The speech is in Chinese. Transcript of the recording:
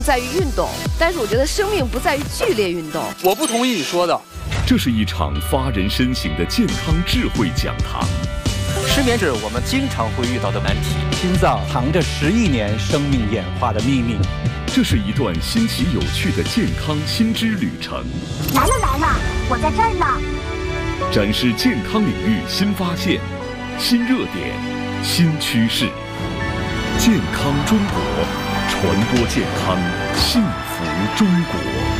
在于运动，但是我觉得生命不在于剧烈运动。 我不同意你说的。 这是一场发人深省的健康智慧讲堂。 失眠是我们经常会遇到的难题。 心脏藏着10亿年生命演化的秘密。 这是一段新奇有趣的健康新知旅程。 来了，我在这儿呢。 展示健康领域新发现、新热点、新趋势。健康中国，传播健康，幸福中国。